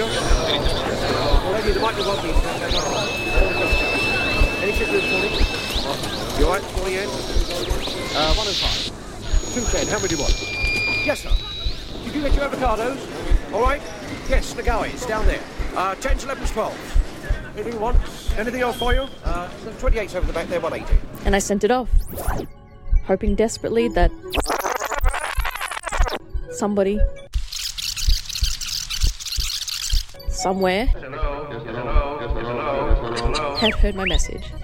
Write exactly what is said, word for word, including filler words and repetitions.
Oscar? Well, maybe there might be one piece. Any ship room for me? You all right? Morning, Ian? Uh, one and five. Two ten. How many do you want? Yes, sir. Did you get your avocados? All right? Yes, the Gowie. It's down there. Uh, tens, elevens, twelves. Anything you want? Anything else for you? Uh, twenty-eight's over the back there, one eighty. And I sent it off, hoping desperately that somebody, somewhere, had heard my message.